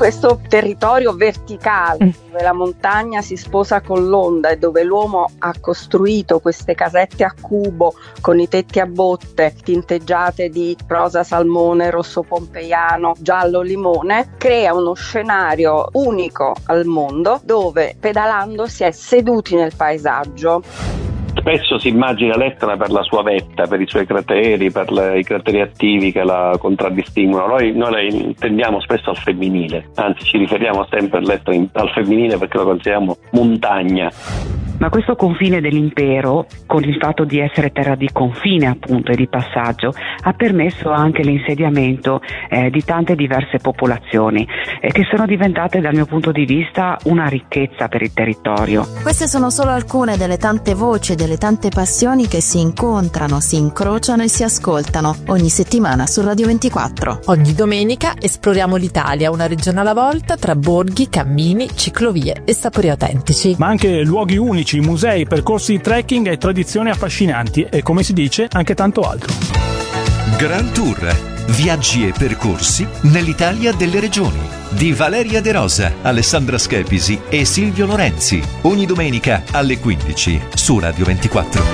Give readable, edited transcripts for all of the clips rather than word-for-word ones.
questo territorio verticale dove la montagna si sposa con l'onda e dove l'uomo ha costruito queste casette a cubo con i tetti a botte tinteggiate di rosa salmone, rosso pompeiano, giallo limone, crea uno scenario unico al mondo dove pedalando si è seduti nel paesaggio. Spesso si immagina l'Etna per la sua vetta, per i suoi crateri, per i crateri attivi che la contraddistinguono. Noi la intendiamo spesso al femminile, anzi ci riferiamo sempre all'Etna al femminile perché lo consideriamo montagna. Ma questo confine dell'impero, con il fatto di essere terra di confine appunto e di passaggio, ha permesso anche l'insediamento di tante diverse popolazioni che sono diventate dal mio punto di vista una ricchezza per il territorio. Queste sono solo alcune delle tante voci, delle tante passioni che si incontrano, si incrociano e si ascoltano ogni settimana su Radio 24. Ogni domenica esploriamo l'Italia, una regione alla volta, tra borghi, cammini, ciclovie e sapori autentici. Ma anche luoghi unici, musei, percorsi di trekking e tradizioni affascinanti e, come si dice, anche tanto altro. Grand Tour, viaggi e percorsi nell'Italia delle regioni, di Valeria De Rosa, Alessandra Schepisi e Silvio Lorenzi, ogni domenica alle 15 su Radio 24.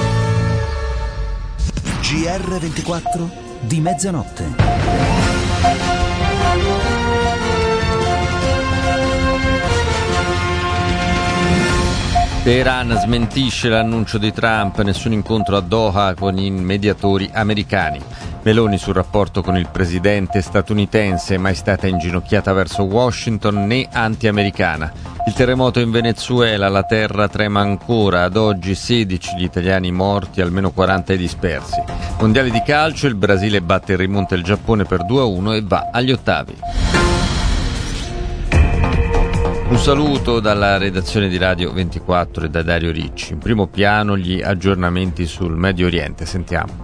GR24 di mezzanotte. Teheran smentisce l'annuncio di Trump, nessun incontro a Doha con i mediatori americani. Meloni sul rapporto con il presidente statunitense, mai stata inginocchiata verso Washington né anti-americana. Il terremoto in Venezuela, la terra trema ancora, ad oggi 16 gli italiani morti, almeno 40 i dispersi. Mondiali di calcio, il Brasile batte in rimonta il Giappone per 2-1 e va agli ottavi. Un saluto dalla redazione di Radio 24 e da Dario Ricci. In primo piano gli aggiornamenti sul Medio Oriente. Sentiamo.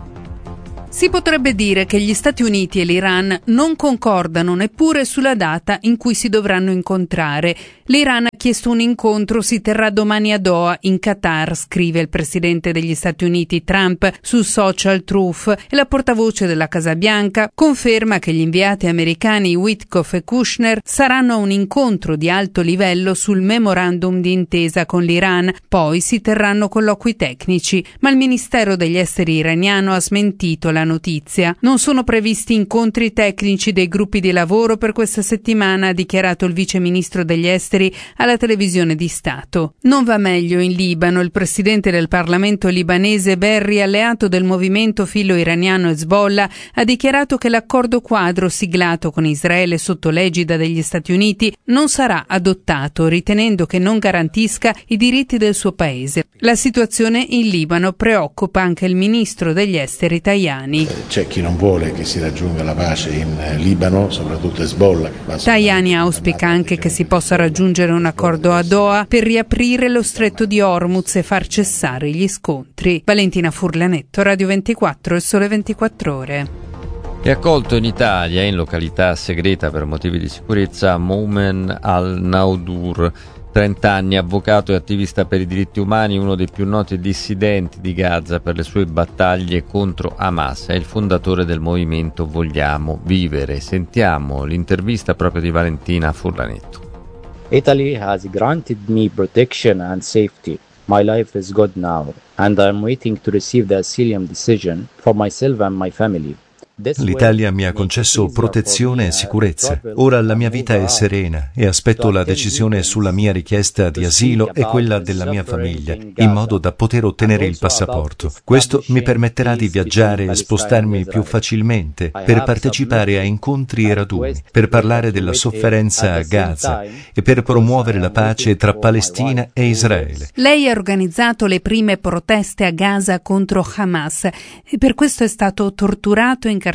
Si potrebbe dire che gli Stati Uniti e l'Iran non concordano neppure sulla data in cui si dovranno incontrare. L'Iran ha chiesto un incontro, si terrà domani a Doha, in Qatar, scrive il presidente degli Stati Uniti Trump sul social Truth, e la portavoce della Casa Bianca conferma che gli inviati americani Witkoff e Kushner saranno a un incontro di alto livello sul memorandum di intesa con l'Iran. Poi si terranno colloqui tecnici, ma il Ministero degli Esteri iraniano ha smentito la notizia. Non sono previsti incontri tecnici dei gruppi di lavoro per questa settimana, ha dichiarato il vice ministro degli esteri alla televisione di Stato. Non va meglio in Libano. Il presidente del Parlamento libanese Berri, alleato del movimento filo-iraniano Hezbollah, ha dichiarato che l'accordo quadro siglato con Israele sotto l'egida degli Stati Uniti non sarà adottato, ritenendo che non garantisca i diritti del suo paese. La situazione in Libano preoccupa anche il ministro degli esteri Tajani. C'è chi non vuole che si raggiunga la pace in Libano, soprattutto Hezbollah. Tajani auspica anche che si possa raggiungere un accordo a Doha per riaprire lo stretto di Hormuz e far cessare gli scontri. Valentina Furlanetto, Radio 24 e Sole 24 Ore. È accolto in Italia, in località segreta per motivi di sicurezza, Moumen al-Naudur, 30 anni, avvocato e attivista per i diritti umani, uno dei più noti dissidenti di Gaza per le sue battaglie contro Hamas. È il fondatore del movimento Vogliamo Vivere. Sentiamo l'intervista proprio di Valentina Furlanetto. Italy has granted me protection and safety. My life is good now, and I am waiting to receive the asylum decision for myself and my family. L'Italia mi ha concesso protezione e sicurezza. Ora la mia vita è serena e aspetto la decisione sulla mia richiesta di asilo e quella della mia famiglia, in modo da poter ottenere il passaporto. Questo mi permetterà di viaggiare e spostarmi più facilmente, per partecipare a incontri e raduni, per parlare della sofferenza a Gaza e per promuovere la pace tra Palestina e Israele. Lei ha organizzato le prime proteste a Gaza contro Hamas e per questo è stato torturato e incarcerato.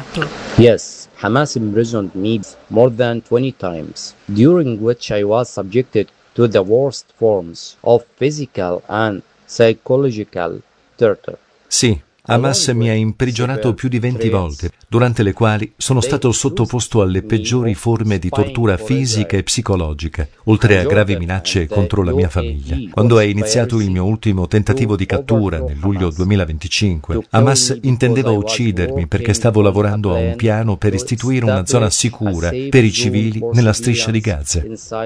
Yes, Hamas imprisoned me more than 20 times, during which I was subjected to the worst forms of physical and psychological torture. Sì, Hamas mi ha imprigionato più di 20 volte, durante le quali sono stato sottoposto alle peggiori forme di tortura fisica e psicologica, oltre a gravi minacce contro la mia famiglia. Quando è iniziato il mio ultimo tentativo di cattura nel luglio 2025, Hamas intendeva uccidermi perché stavo lavorando a un piano per istituire una zona sicura per i civili nella striscia di Gaza.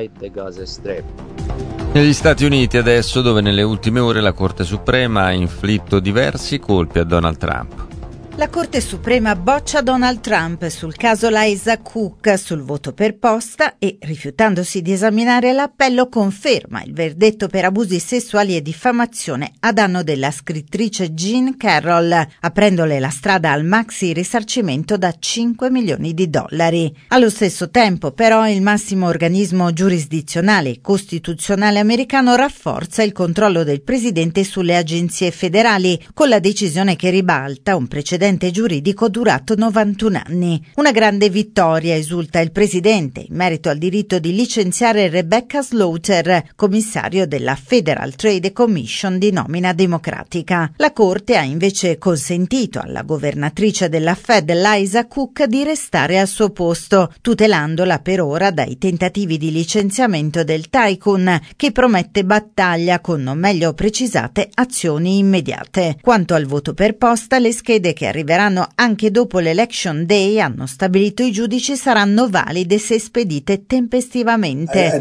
Negli Stati Uniti adesso, dove nelle ultime ore la Corte Suprema ha inflitto diversi colpi a Donald Trump. La Corte Suprema boccia Donald Trump sul caso Liza Cook sul voto per posta e, rifiutandosi di esaminare l'appello, conferma il verdetto per abusi sessuali e diffamazione a danno della scrittrice Jean Carroll, aprendole la strada al maxi risarcimento da $5 milioni. Allo stesso tempo, però, il massimo organismo giurisdizionale e costituzionale americano rafforza il controllo del presidente sulle agenzie federali, con la decisione che ribalta un precedente giuridico durato 91 anni. Una grande vittoria, esulta il presidente, in merito al diritto di licenziare Rebecca Slaughter, commissario della Federal Trade Commission di nomina democratica. La Corte ha invece consentito alla governatrice della Fed, Liza Cook, di restare al suo posto, tutelandola per ora dai tentativi di licenziamento del tycoon, che promette battaglia con non meglio precisate azioni immediate. Quanto al voto per posta, le schede che arriveranno anche dopo l'Election Day, hanno stabilito i giudici, saranno valide se spedite tempestivamente.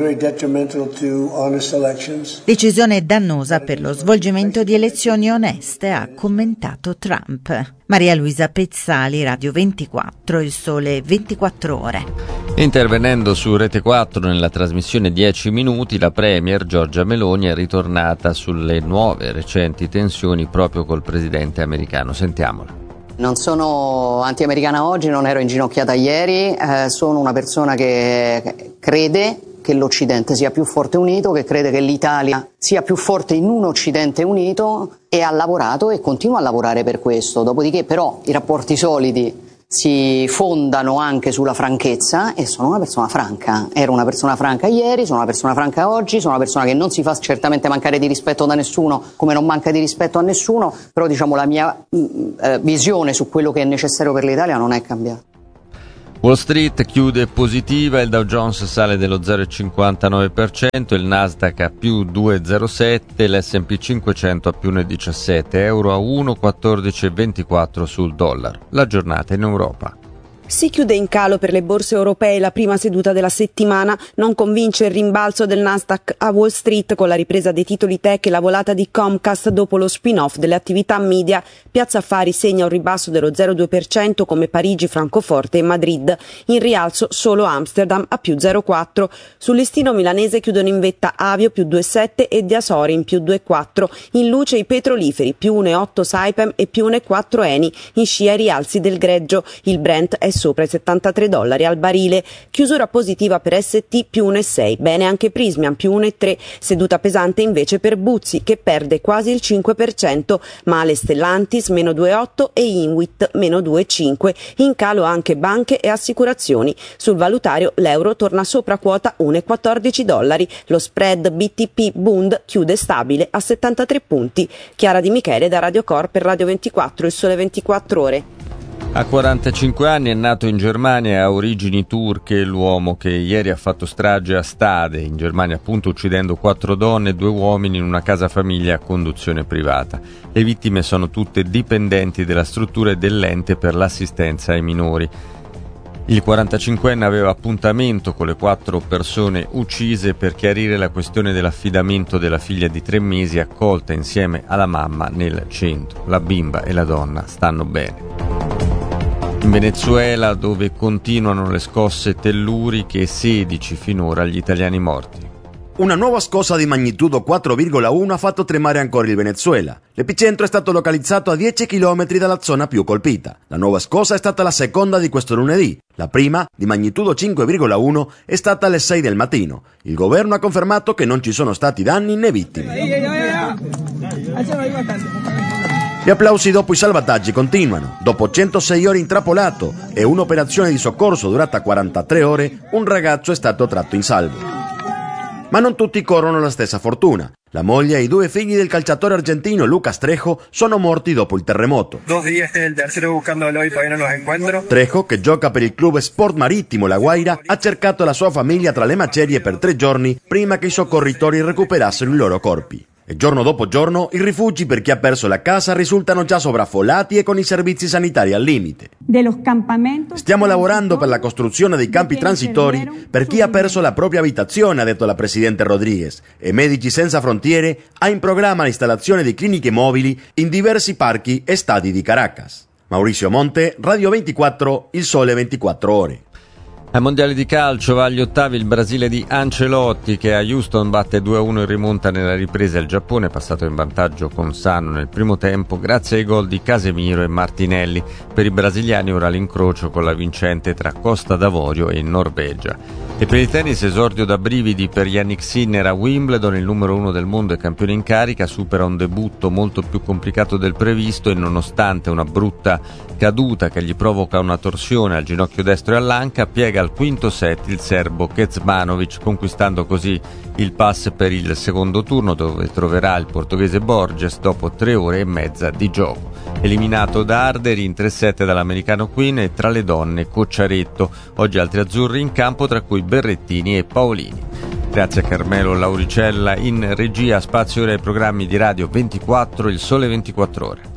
Decisione dannosa per lo svolgimento di elezioni oneste, ha commentato Trump. Maria Luisa Pezzali, Radio 24, Il Sole 24 Ore. Intervenendo su Rete 4 nella trasmissione 10 minuti, la Premier Giorgia Meloni è ritornata sulle nuove recenti tensioni proprio col presidente americano. Sentiamola. Non sono anti-americana oggi, non ero inginocchiata ieri, sono una persona che crede che l'Occidente sia più forte unito, che crede che l'Italia sia più forte in un Occidente unito, e ha lavorato e continua a lavorare per questo. Dopodiché però i rapporti solidi si fondano anche sulla franchezza, e sono una persona franca. Ero una persona franca ieri, sono una persona franca oggi, sono una persona che non si fa certamente mancare di rispetto da nessuno, come non manca di rispetto a nessuno, però diciamo la mia visione su quello che è necessario per l'Italia non è cambiata. Wall Street chiude positiva, il Dow Jones sale dello 0,59%, il Nasdaq a più 2,07%, l'S&P 500 a più 1,17, euro a 1,1424 sul dollaro. La giornata in Europa. Si chiude in calo per le borse europee la prima seduta della settimana. Non convince il rimbalzo del Nasdaq a Wall Street con la ripresa dei titoli tech e la volata di Comcast dopo lo spin-off delle attività media. Piazza Affari segna un ribasso dello 0,2% come Parigi, Francoforte e Madrid. In rialzo solo Amsterdam a più 0,4%. Sul listino milanese chiudono in vetta Avio più 2,7 e Diasorin più 2,4. In luce i petroliferi più 1,8 Saipem e più 1,4 Eni. In scia i rialzi del greggio. Il Brent è sopra i $73 al barile. Chiusura positiva per ST più 1,6, bene anche Prysmian più 1,3, seduta pesante invece per Buzzi che perde quasi il 5%, male Stellantis meno 2,8 e Inwit meno 2,5, in calo anche banche e assicurazioni. Sul valutario l'euro torna sopra quota 1,14, lo spread BTP Bund chiude stabile a 73 punti. Chiara Di Michele da Radio Cor per Radio 24, Il Sole 24 Ore. A 45 anni è nato in Germania e ha origini turche l'uomo che ieri ha fatto strage a Stade, in Germania appunto, uccidendo 4 donne e 2 uomini in una casa famiglia a conduzione privata. Le vittime sono tutte dipendenti della struttura e dell'ente per l'assistenza ai minori. Il 45enne aveva appuntamento con le 4 persone uccise per chiarire la questione dell'affidamento della figlia di 3 mesi accolta insieme alla mamma nel centro. La bimba e la donna stanno bene. In Venezuela, dove continuano le scosse telluriche, 16 finora gli italiani morti. Una nuova scossa di magnitudo 4,1 ha fatto tremare ancora il Venezuela. L'epicentro è stato localizzato a 10 km dalla zona più colpita. La nuova scossa è stata la seconda di questo lunedì. La prima, di magnitudo 5,1, è stata alle 6 del mattino. Il governo ha confermato che non ci sono stati danni né vittime. Gli applausi dopo i salvataggi continuano. Dopo 106 ore intrappolato e un'operazione di soccorso durata 43 ore, un ragazzo è stato tratto in salvo. Ma non tutti corrono la stessa fortuna. La moglie e i 2 figli del calciatore argentino Lucas Trejo sono morti dopo il terremoto. 2 días, este es el tercero buscándolo y todavía no los encuentro. Trejo, che gioca per il club Sport Marittimo La Guaira, ha cercato la sua famiglia tra le macerie per 3 giorni prima che i soccorritori recuperassero i loro corpi. E giorno dopo giorno i rifugi per chi ha perso la casa risultano già sovraffollati e con i servizi sanitari al limite. Stiamo lavorando per la costruzione dei campi transitori per chi ha perso la propria abitazione, ha detto la presidente Rodriguez, e Medici Senza Frontiere ha in programma l'installazione di cliniche mobili in diversi parchi e stadi di Caracas. Maurizio Monte, Radio 24, Il Sole 24 Ore. Ai mondiali di calcio va agli ottavi il Brasile di Ancelotti, che a Houston batte 2-1 in rimonta nella ripresa. Il Giappone è passato in vantaggio con Sano nel primo tempo grazie ai gol di Casemiro e Martinelli. Per i brasiliani ora l'incrocio con la vincente tra Costa d'Avorio e Norvegia. E per il tennis esordio da brividi per Jannik Sinner a Wimbledon. Il numero 1 del mondo e campione in carica supera un debutto molto più complicato del previsto e nonostante una brutta caduta che gli provoca una torsione al ginocchio destro e all'anca, piega al quinto set il serbo Kecmanovic, conquistando così il pass per il secondo turno, dove troverà il portoghese Borges dopo 3 ore e mezza di gioco. Eliminato da Arderi in 3-7 dall'americano Quinn e tra le donne Cocciaretto. Oggi altri azzurri in campo, tra cui Berrettini e Paolini. Grazie a Carmelo Lauricella in regia. Spazio ora ai programmi di Radio 24, Il Sole 24 Ore.